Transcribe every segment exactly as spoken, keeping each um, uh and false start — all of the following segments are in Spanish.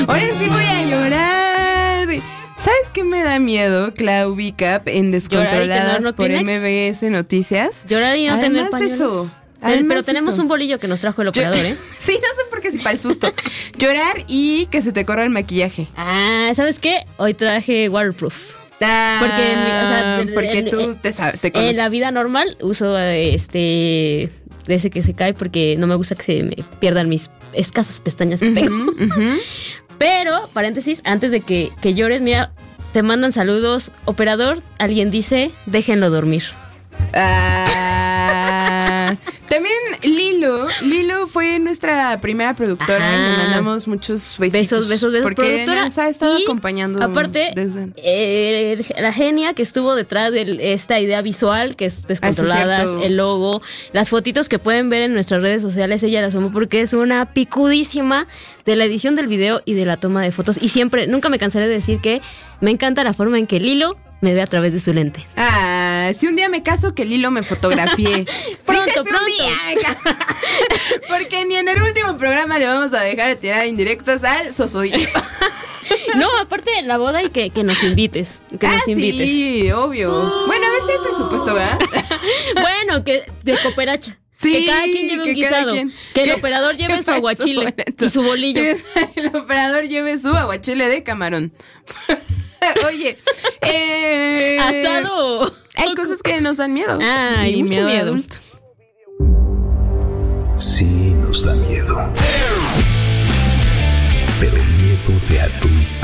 Ahora sí voy a llorar. ¿Sabes qué me da miedo, Clau Bicap, en Descontroladas no por M B S Noticias? Llorar y no Además tener pañuelos. Eso. Además pero tenemos eso. Un bolillo que nos trajo el operador, Yo, ¿eh? Sí, no sé por qué, si para el susto. Llorar y que se te corra el maquillaje. Ah, ¿sabes qué? Hoy traje waterproof. Ah, porque en mi, o sea, porque en, tú en, te, sabes, te conoces. En la vida normal uso este de ese que se cae porque no me gusta que se me pierdan mis escasas pestañas que tengo. Uh-huh, uh-huh. Pero, paréntesis, antes de que, que llores, mira, te mandan saludos. Operador, alguien dice, déjenlo dormir. Ah, también Lilo, Lilo fue nuestra primera productora. Ajá. Le mandamos muchos besitos. Besos, besos, besos. Porque productora nos ha estado y acompañando. Aparte, desde... eh, la genia que estuvo detrás de esta idea visual, que es Descontroladas, ah, sí, el logo, las fotitos que pueden ver en nuestras redes sociales, ella las tomó porque es una picudísima de la edición del video y de la toma de fotos. Y siempre, nunca me cansaré de decir que me encanta la forma en que Lilo me ve a través de su lente. Ah, si un día me caso, que Lilo me fotografié. Pronto, Dije, si pronto. Un día me caso. Porque ni en el último programa le vamos a dejar de tirar indirectos al Sosodito. No, aparte de la boda y que, que nos invites. Que ah, nos invites. Sí, obvio. Uh. Bueno, a ver si hay presupuesto, ¿verdad? Bueno, que de cooperacha. Sí, que cada quien lleve un guisado. Quien, que el que, operador lleve su aguachile y su bolillo. El operador lleve su aguachile de camarón. Oye, eh, asado. Hay cosas que nos dan miedo. Ah, y mucho miedo, miedo. Adulto. Sí, nos da miedo. Pero miedo de adulto.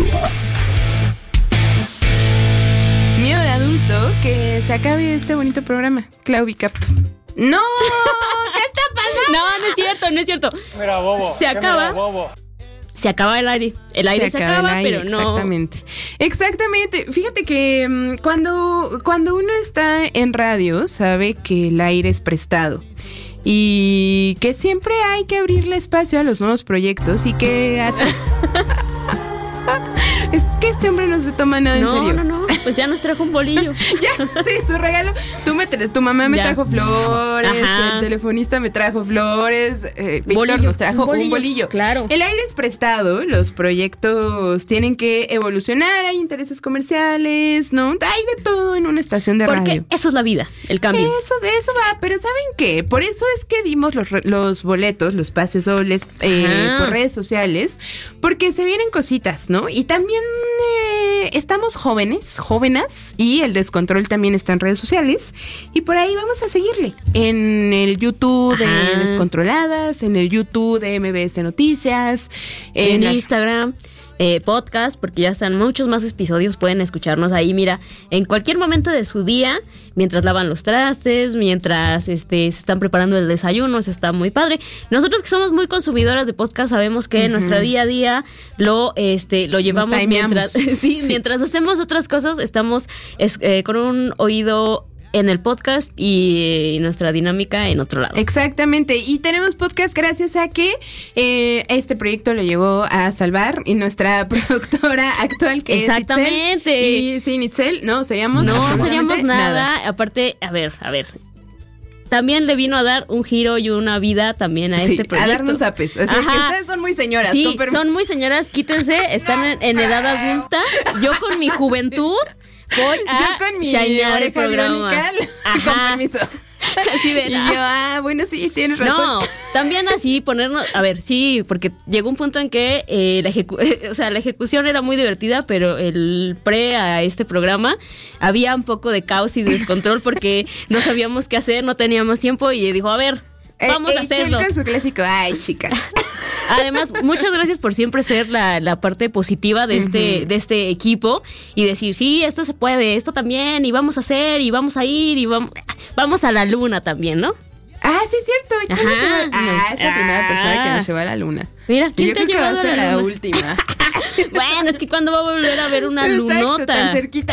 Miedo de adulto que se acabe este bonito programa. Clau Bicap. ¡No! ¿Qué está pasando? No, no es cierto, no es cierto. Mira, bobo. Se acaba. Mira, bobo. Se acaba el aire. El aire se, se acaba, aire, pero no. Exactamente. Exactamente. Fíjate que um, cuando, cuando uno está en radio, sabe que el aire es prestado. Y que siempre hay que abrirle espacio a los nuevos proyectos y que... At- es que este hombre no se toma nada no, en serio. No, no, no. Pues ya nos trajo un bolillo. Ya, sí, su regalo. Tú me tra- tu mamá me ya. trajo flores, ajá. El telefonista me trajo flores, eh, Víctor bolillo, nos trajo un bolillo. un bolillo. Claro. El aire es prestado, los proyectos tienen que evolucionar, hay intereses comerciales, ¿no? Hay de todo en una estación de Porque radio. Eso es la vida, el cambio. Eso, de eso va, pero ¿saben qué? Por eso es que dimos los, los boletos, los pases dobles eh, por redes sociales, porque se vienen cositas, ¿no? Y también eh, estamos jóvenes, jóvenes, y el descontrol también está en redes sociales, y por ahí vamos a seguirle. En el YouTube Ajá. de Descontroladas, en el YouTube de M B S Noticias, en, en Instagram. Eh, podcast, porque ya están muchos más episodios, pueden escucharnos ahí, mira, en cualquier momento de su día, mientras lavan los trastes, mientras este, se están preparando el desayuno, eso está muy padre. Nosotros que somos muy consumidoras de podcast, sabemos que uh-huh. nuestro día a día lo, este, lo llevamos lo mientras, sí, sí. mientras hacemos otras cosas, estamos es, eh, con un oído en el podcast y, y nuestra dinámica en otro lado. Exactamente, y tenemos podcast gracias a que eh, este proyecto lo llegó a salvar y nuestra productora actual que Exactamente. es Itzel. Y sin Itzel no seríamos no seríamos nada. nada. Aparte, a ver, a ver. También le vino a dar un giro y una vida también a sí, este proyecto. A darnos apes. O sea, que ustedes son muy señoras. Sí, son muy señoras, quítense, están en, en edad adulta. Yo con mi juventud voy a Yo con mi shinear el programa. Con permiso. Así de y yo, ah, bueno, sí, tienes razón. No, también así ponernos, a ver, sí, porque llegó un punto en que eh, la, ejecu- o sea, la ejecución era muy divertida, pero el pre a este programa había un poco de caos y descontrol porque no sabíamos qué hacer, no teníamos tiempo y dijo, a ver, vamos eh, a hacerlo. Con su clásico, ay, chicas. Además, muchas gracias por siempre ser la, la parte positiva de este, uh-huh. de este equipo y decir, sí, esto se puede, esto también, y vamos a hacer, y vamos a ir, y vamos, vamos a la luna también, ¿no? Ah, sí, es cierto. Ajá, nos llevó, ah, es la ah, primera persona que nos llevó a la luna. Mira, ¿quién yo te ha creo llevado que va a ser a la, la luna? última. Bueno, es que cuando va a volver a ver una Exacto, lunota. Tan cerquita.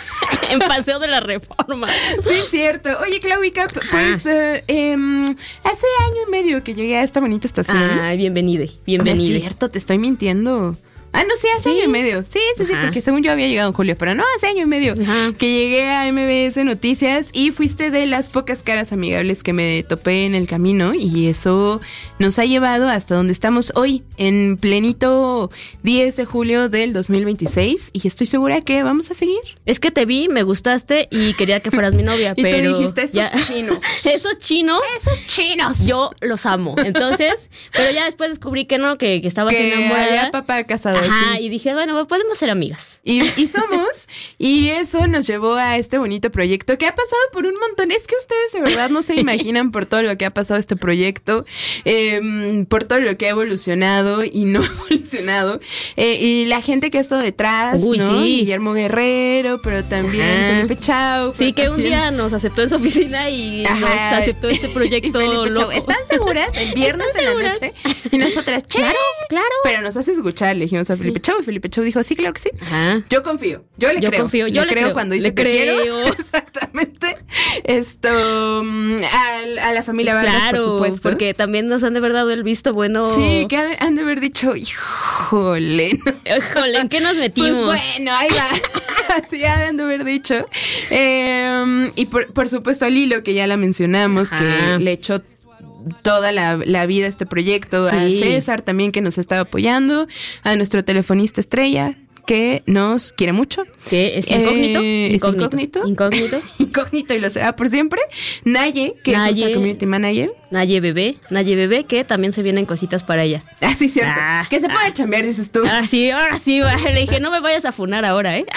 En Paseo de la Reforma. Sí, cierto. Oye, Clau Bicap, pues eh, eh, hace año y medio que llegué a esta bonita estación. Ah, bienvenida, bienvenida. No es cierto, te estoy mintiendo. Ah, no, sí, hace ¿Sí? año y medio. Sí, sí, sí, Ajá. porque según yo había llegado en julio, pero no, hace año y medio. Ajá. Que llegué a M B S Noticias y fuiste de las pocas caras amigables que me topé en el camino y eso nos ha llevado hasta donde estamos hoy, en plenito diez de julio del dos mil veintiséis y estoy segura que vamos a seguir. Es que te vi, me gustaste y quería que fueras mi novia, Y pero... tú dijiste, esos ya- chinos. Esos chinos, Esos chinos. yo los amo. Entonces, pero ya después descubrí que no, que, que estabas que enamorada. había papá casado. Ajá, sí. y dije, bueno, podemos ser amigas. Y, y somos, y eso nos llevó a este bonito proyecto que ha pasado por un montón. Es que ustedes de verdad no se imaginan por todo lo que ha pasado este proyecto, eh, por todo lo que ha evolucionado y no evolucionado. Eh, y la gente que ha estado detrás, Uy, ¿no? sí. Guillermo Guerrero, pero también Ajá. Felipe Chau. Sí, pero que un también- día nos aceptó en su oficina y Ajá. nos aceptó este Y proyecto Felipe Chau, loco. ¿están seguras? El viernes ¿Están en la seguras? noche. Y nosotras, che. Claro, claro. Pero nos haces escuchar, le dijimos a Felipe Chau y Felipe Chau dijo, sí, claro que sí. Ajá. Yo confío, yo le Yo creo. confío, yo le creo. cuando dice Le te quiero. creo. Exactamente. Esto, mm, a, a la familia Pues Vargas, claro, por supuesto. porque también nos han de verdad dado el visto bueno. Sí, que han, han de haber dicho, híjole. Híjole, ¿en qué nos metimos? Pues bueno, ahí va. Así han de haber dicho. Eh, y por, por supuesto a Lilo, que ya la mencionamos, Ajá. que le echó toda la, la vida a este proyecto, Sí. a César también que nos estaba apoyando, a nuestro telefonista estrella que nos quiere mucho. ¿Qué? ¿Es incógnito? Eh, ¿Es incógnito? Incógnito. Incógnito y lo será por siempre. Naye, que Naye. es nuestra community manager. Naye Bebé, Naye Bebé, que también se vienen cositas para ella. Ah, sí, cierto. Ah, que se puede chambear, dices tú. Ahora sí, ahora sí, va. Le dije, no me vayas a funar ahora, ¿eh?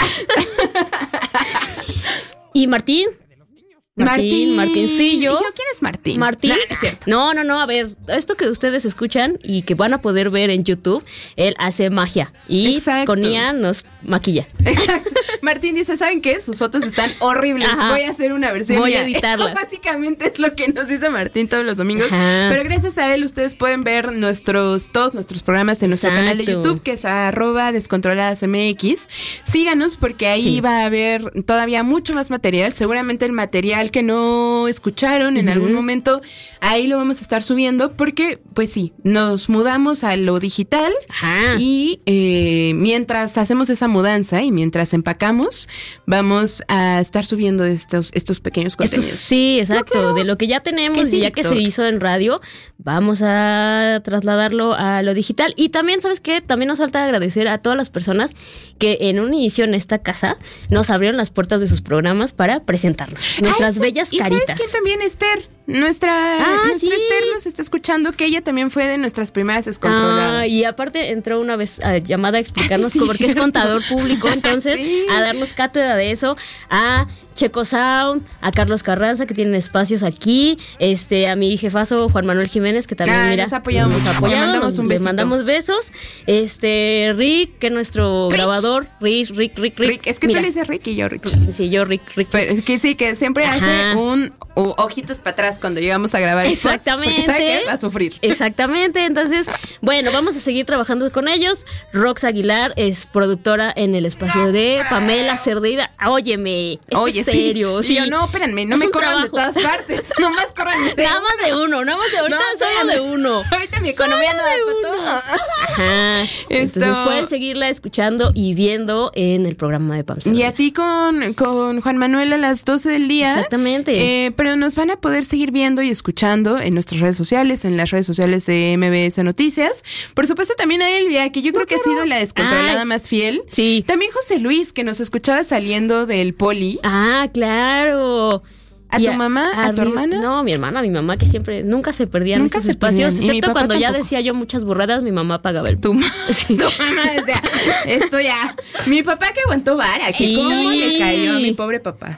Y Martín. Martín, Martincillo. ¿Y yo quién es Martín? Martín. No, no es cierto. No, no, no, a ver, esto que ustedes escuchan y que van a poder ver en YouTube, él hace magia y Exacto. con Ian nos maquilla. Exacto. Martín dice, ¿saben qué? Sus fotos están horribles. Ajá. Voy a hacer una versión Voy a mía. editarlas. Eso básicamente es lo que nos dice Martín todos los domingos. Ajá. Pero gracias a él ustedes pueden ver nuestros todos nuestros programas en nuestro Exacto. canal de YouTube, que es arroba descontroladas M X. Síganos porque ahí Sí. va a haber todavía mucho más material. Seguramente el material que no escucharon en Ujú. algún momento, ahí lo vamos a estar subiendo porque, pues sí, nos mudamos a lo digital. Ajá. Y eh, mientras hacemos esa mudanza y mientras empacamos, vamos a estar subiendo estos, estos pequeños Esto- contenidos. sí, exacto. claro. De lo que ya tenemos Que sí, y ya que Víctor. se hizo en radio, vamos a trasladarlo a lo digital. Y también, ¿sabes qué? También nos falta agradecer a todas las personas que en un inicio en esta casa nos abrieron las puertas de sus programas para presentarnos. Nuestras Ah, esa- bellas ¿y caritas. sabes quién también? Esther. Nuestra, Ah, nuestra sí. Esther nos está escuchando, que ella también fue de nuestras primeras descontroladas. Ah, y aparte entró una vez a llamada a explicarnos Ah, sí, por qué es cierto. contador público, entonces Sí. a darnos cátedra de eso, a Checo Sound, a Carlos Carranza que tienen espacios aquí, este a mi jefazo Juan Manuel Jiménez que también Ah, mira, nos ha apoyado nos mucho. ha apoyado, Le mandamos nos- un le besito. mandamos besos, este Rick que es nuestro Rich. grabador, Rick, Rick, Rick, Rick, Rick, es que mira, tú le dices Rick y yo Rich. sí, yo Rick, Rick, Pero es que sí, que siempre Ajá. hace un o- ojitos para atrás cuando llegamos a grabar spots, Exactamente. porque sabe que va a sufrir. Exactamente, entonces, bueno, vamos a seguir trabajando con ellos. Rox Aguilar es productora en el espacio de Pamela Cerdeira. Óyeme, esto Oye, es serio. sí. Sí, Y yo, no, espérenme, no Es me un corran trabajo. de todas partes. Nomás corran de Nada más de uno, nada más de ahorita, No, solo de espérame. uno. Ahorita mi economía no da para todo. Ajá. Esto- Entonces pueden seguirla escuchando y viendo en el programa de Pam Y Cerdeira. a ti con, con Juan Manuel a las doce del día. Exactamente. Eh, pero nos van a poder seguir viendo y escuchando en nuestras redes sociales, en las redes sociales de M B S Noticias. Por supuesto también a Elvia, que yo creo que ha sido la descontrolada Ay. más fiel. Sí. También José Luis, que nos escuchaba saliendo del poli. Ah, claro. ¿A Y tu mamá? ¿A tu mi- hermana? No, mi hermana, mi mamá que siempre, nunca se perdían Nunca esos se espacios, perdían. Y mi excepto papá cuando ya tampoco. decía yo muchas burradas, mi mamá pagaba el Tu, ma- Sí. tu mamá decía, esto ya. Mi papá que aguantó vara, que Sí. cómo le cayó a mi pobre papá.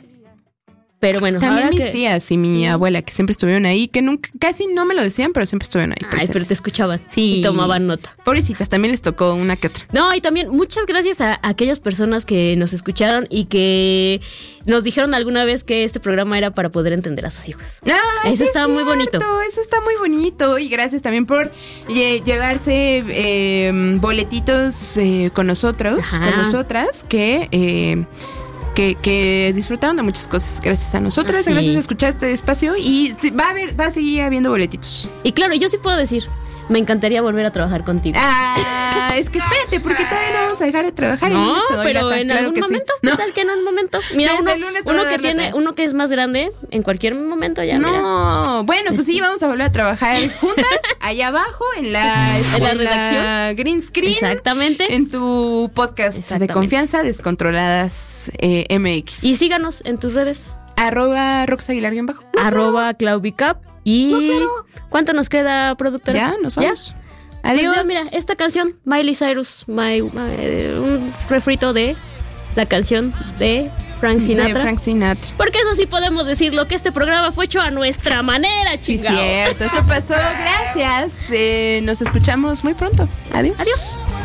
Pero bueno, También ahora mis que... tías y mi abuela, que siempre estuvieron ahí, que nunca, casi no me lo decían, pero siempre estuvieron ahí. Ay, pero presentes. te escuchaban Sí. y tomaban nota. Pobrecitas, también les tocó una que otra. No, y también muchas gracias a aquellas personas que nos escucharon y que nos dijeron alguna vez que este programa era para poder entender a sus hijos. Ah, Eso sí es está muy bonito. cierto, Eso está muy bonito. Y gracias también por lle- llevarse eh, boletitos eh, con nosotros, Ajá. con nosotras, que, eh, que, que disfrutaron de muchas cosas gracias a nosotras, Así. gracias a escuchar este espacio. Y sí, va a haber, va a seguir habiendo boletitos. Y claro, yo sí puedo decir, me encantaría volver a trabajar contigo. Ah, es que espérate, porque todavía a dejar de trabajar. No, el lunes te doy pero lata, en claro algún que momento, sí. ¿qué No. tal que en un momento? Mira, Desde uno, el lunes te voy uno a que dar tiene, lata. uno que es más grande, en cualquier momento ya, mira. No, bueno, pues sí, vamos a volver a trabajar juntas, allá abajo, en la, En la redacción. green screen. Exactamente. En tu podcast de Exactamente. confianza, Descontroladas eh, M X. Y síganos en tus redes. Arroba Rox Aguilar guión bajo. Arroba Claubicap. Y No quiero. ¿cuánto nos queda, productora? Ya, nos vamos. Pues Adiós. ya, mira, esta canción, Miley Cyrus, my, my- eh, un refrito de la canción de Frank Sinatra. De Frank Sinatra. Porque eso sí podemos decirlo, que este programa fue hecho a nuestra manera, Sí, chingao. cierto, eso pasó. Gracias. Eh, nos escuchamos muy pronto. Adiós. Adiós.